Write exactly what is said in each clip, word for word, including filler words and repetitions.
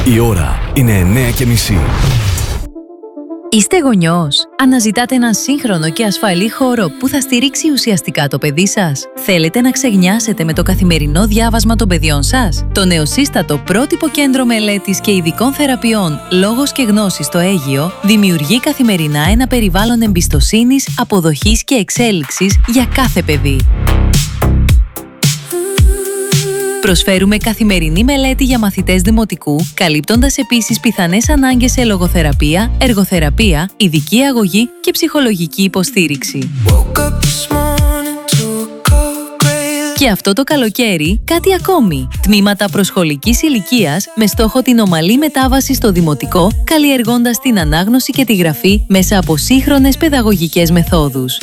Η ώρα είναι εννέα και μισή. Είστε γονιός? Αναζητάτε ένα σύγχρονο και ασφαλή χώρο που θα στηρίξει ουσιαστικά το παιδί σας? Θέλετε να ξεγνιάσετε με το καθημερινό διάβασμα των παιδιών σας? Το νεοσύστατο πρότυπο κέντρο μελέτης και ειδικών θεραπείων Λόγος και Γνώσης στο Αίγυο δημιουργεί καθημερινά ένα περιβάλλον εμπιστοσύνης, αποδοχής και εξέλιξης για κάθε παιδί. Προσφέρουμε καθημερινή μελέτη για μαθητές δημοτικού, καλύπτοντας επίσης πιθανές ανάγκες σε λογοθεραπεία, εργοθεραπεία, ειδική αγωγή και ψυχολογική υποστήριξη. Και αυτό το καλοκαίρι, κάτι ακόμη. Τμήματα προσχολικής ηλικίας με στόχο την ομαλή μετάβαση στο δημοτικό, καλλιεργώντας την ανάγνωση και τη γραφή μέσα από σύγχρονες παιδαγωγικές μεθόδους.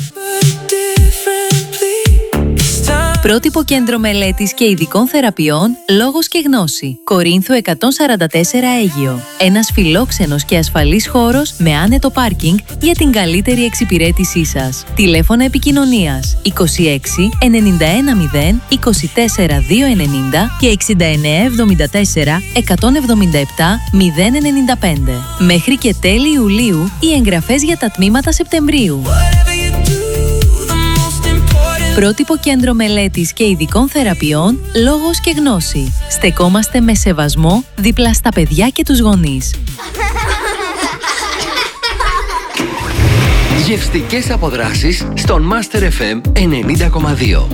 Πρότυπο κέντρο μελέτης και ειδικών θεραπείων Λόγος και Γνώση. Κορίνθου εκατόν σαράντα τέσσερα Αίγυο. Ένας φιλόξενος και ασφαλής χώρος με άνετο πάρκινγκ για την καλύτερη εξυπηρέτησή σας. Τηλέφωνα επικοινωνίας είκοσι έξι ενενήντα ένα μηδέν είκοσι τέσσερα διακόσια ενενήντα και εξήντα εννέα εβδομήντα τέσσερα εκατόν εβδομήντα επτά μηδέν ενενήντα πέντε. Μέχρι και τέλη Ιουλίου οι εγγραφές για τα τμήματα Σεπτεμβρίου. Πρότυπο κέντρο μελέτης και ειδικών θεραπείων Λόγος και Γνώση. Στεκόμαστε με σεβασμό δίπλα στα παιδιά και τους γονείς. Γευστικές αποδράσεις στον Master εφ εμ ενενήντα κόμμα δύο.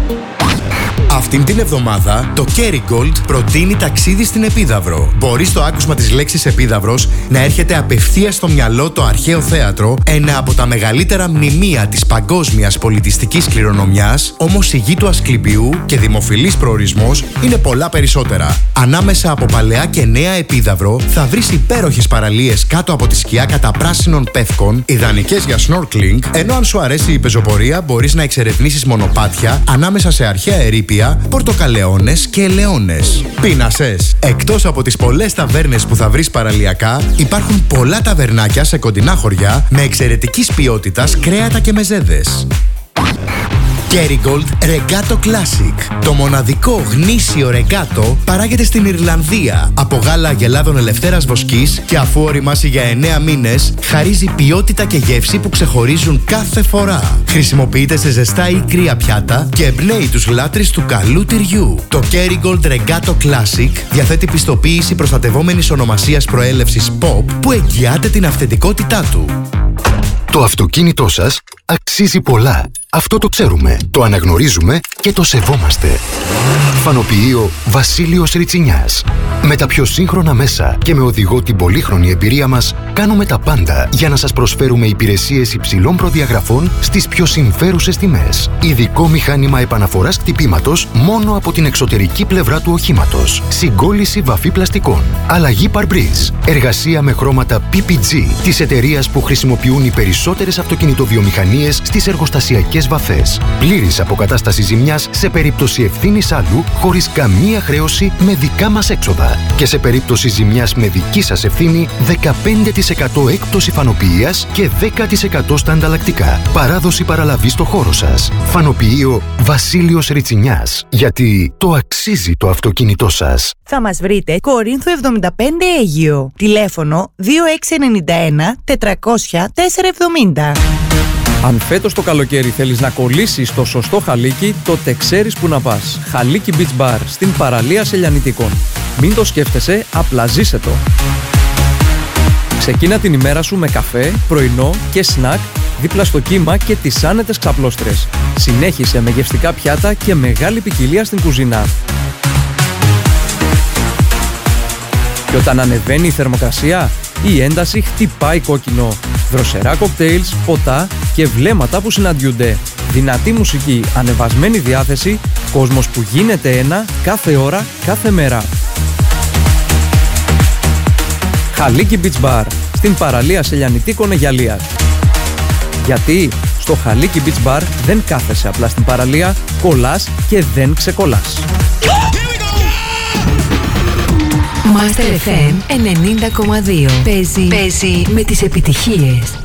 Αυτήν την εβδομάδα το Kerrygold προτείνει ταξίδι στην Επίδαυρο. Μπορεί στο άκουσμα της λέξης Επίδαυρος να έρχεται απευθείας στο μυαλό το αρχαίο θέατρο, ένα από τα μεγαλύτερα μνημεία της παγκόσμιας πολιτιστικής κληρονομιάς, όμως η γη του Ασκληπιού και δημοφιλής προορισμός είναι πολλά περισσότερα. Ανάμεσα από παλαιά και νέα Επίδαυρο θα βρεις υπέροχες παραλίες κάτω από τη σκιά κατά πράσινων πεύκων, ιδανικές για snorkeling, ενώ αν σου αρέσει η πεζοπορία μπορείς να εξερευνήσεις μονοπάτια ανάμεσα σε αρχαία ερείπια, πορτοκαλαιώνες και ελαιώνες. Πίνασες. Εκτός από τις πολλές ταβέρνες που θα βρεις παραλιακά, υπάρχουν πολλά ταβερνάκια σε κοντινά χωριά με εξαιρετικής ποιότητας κρέατα και μεζέδες. Kerrygold Regato Classic. Το μοναδικό γνήσιο ρεγκάτο παράγεται στην Ιρλανδία από γάλα αγελάδων ελευθέρας βοσκής και αφού οριμάσει για εννέα μήνες, χαρίζει ποιότητα και γεύση που ξεχωρίζουν κάθε φορά. Χρησιμοποιείται σε ζεστά ή κρύα πιάτα και εμπνέει τους λάτρεις του καλού τυριού. Το Kerrygold Regato Classic διαθέτει πιστοποίηση προστατευόμενης ονομασίας προέλευσης πι ο πι που εγγυάται την αυθεντικότητά του. Το αυτοκίνητό σας αξίζει πολλά. Αυτό το ξέρουμε, το αναγνωρίζουμε και το σεβόμαστε. Φανοποιείο Βασίλειος Ριτσινιάς. Με τα πιο σύγχρονα μέσα και με οδηγό την πολύχρονη εμπειρία μας, κάνουμε τα πάντα για να σας προσφέρουμε υπηρεσίες υψηλών προδιαγραφών στις πιο συμφέρουσες τιμές. Ειδικό μηχάνημα επαναφοράς κτυπήματος μόνο από την εξωτερική πλευρά του οχήματος. Συγκόλληση βαφή πλαστικών. Αλλαγή παρμπρίζ. Εργασία με χρώματα πι πι τζι της εταιρείας που χρησιμοποιούν οι περισσότερες αυτοκινητοβιομηχανίες στις εργοστασιακές βαφές. Πλήρης αποκατάσταση ζημιάς σε περίπτωση ευθύνης άλλου, χωρίς καμία χρέωση με δικά μας έξοδα. Και σε περίπτωση ζημιάς με δική σας ευθύνη, δεκαπέντε τοις εκατό έκπτωση φανοποιίας και δέκα τοις εκατό στα ανταλλακτικά. Παράδοση παραλαβή στο χώρο σας. Φανοποιείο Βασίλειος Ριτσινιάς. Γιατί το αξίζει το αυτοκίνητό σας. Θα μας βρείτε Κορίνθου εβδομήντα πέντε Αίγυο. Τηλέφωνο δύο έξι εννιά ένα τετρακόσια τετρακόσια εβδομήντα. Αν φέτος το καλοκαίρι θέλεις να κολλήσεις το σωστό χαλίκι, τότε ξέρεις που να πας. Χαλίκι Beach Bar, στην παραλία Σελιανιτικών. Μην το σκέφτεσαι, απλά ζήσε το. Ξεκίνα την ημέρα σου με καφέ, πρωινό και σνακ δίπλα στο κύμα και τις άνετες ξαπλώστρες. Συνέχισε με γευστικά πιάτα και μεγάλη ποικιλία στην κουζίνα. Και όταν ανεβαίνει η θερμοκρασία, η ένταση χτυπάει κόκκινο. Δροσερά κοκτέιλς, ποτά και βλέμματα που συναντιούνται. Δυνατή μουσική, ανεβασμένη διάθεση, κόσμος που γίνεται ένα κάθε ώρα, κάθε μέρα. Χαλίκι Beach Bar, στην παραλία Σελιανιτίκων Αιγιαλίας. Γιατί στο Χαλίκι Beach Bar δεν κάθεσαι απλά στην παραλία, κολλάς και δεν ξεκολλάς. Master εφ εμ ενενήντα κόμμα δύο. Παίζει, Παίζει με τις επιτυχίες.